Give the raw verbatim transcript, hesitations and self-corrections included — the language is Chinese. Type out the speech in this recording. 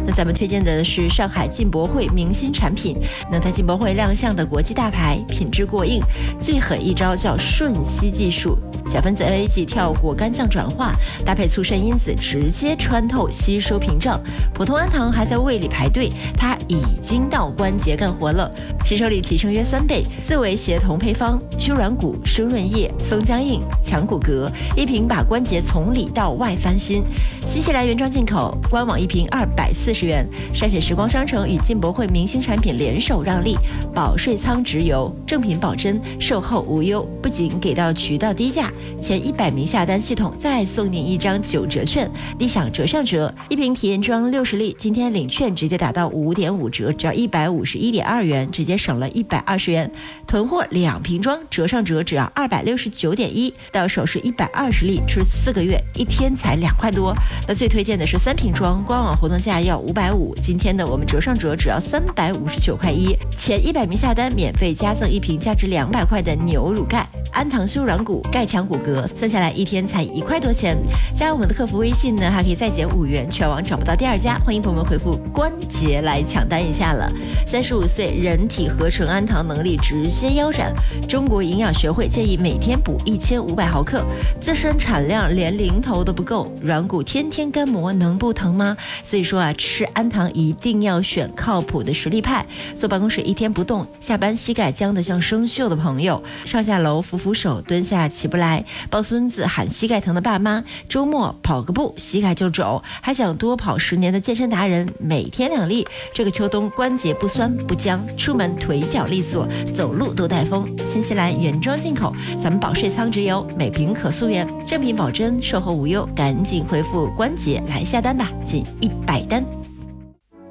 那咱们推荐的是上海进博会明星产品，能在进博会亮相的国际大牌，品质过硬，最狠一招叫瞬吸技术，小分子 L A 剂跳过肝脏转化，搭配促肾因子，直接穿透吸收屏障。普通氨糖还在胃里排队，它已经到关节干活了，吸收力提升约三倍。四维协同配方：修软骨、生润叶、松僵硬、强骨骼，一瓶把关节从里到外翻新。新西兰原装进口，官网一瓶二百四十元。山水时光商城与进博会明星产品联手让利，保税仓直邮，正品保真，售后无忧。不仅给到渠道低价，前一百名下单系统再送你一张九折券，立享折上折。一瓶体验装六十粒，今天领券直接打到五点五折，只要一百五十一点二元，直接省了一百二十元。囤货两瓶装折上折，只要二百六十九点一，到手是一百二十粒，吃四个月，一天才两块多。那最推荐的是三瓶装，官网活动价要五百五，今天呢我们折上折只要三百五十九块一，前一百名下单免费加赠一瓶价值两百块的牛乳钙，氨糖修软骨，钙强骨骼，算下来一天才一块多钱。加我们的客服微信呢，还可以再减五元，全网找不到第二家。欢迎朋友们回复关节来抢单一下了。三十五岁，人体合成氨糖能力直接腰斩，中国营养学会建议每天补一千五百毫克，自身产量连零头都不够，软骨天天干磨能不疼吗？所以说啊，吃氨糖一定要选靠谱的实力派。坐办公室一天不动，下班膝盖僵得像生锈的朋友，上下楼扶扶手，蹲下起不来，抱孙子喊膝盖疼的爸妈，周末跑个步膝盖就肿，还想多跑十年的健身达人，每天两粒，这个秋冬关节不酸不僵，出门腿脚利索，走路都带风。新西兰原装进口，咱们保税仓直邮，每瓶可溯源，正品保真，售后无忧，赶紧回复关节来下单吧，仅一百单。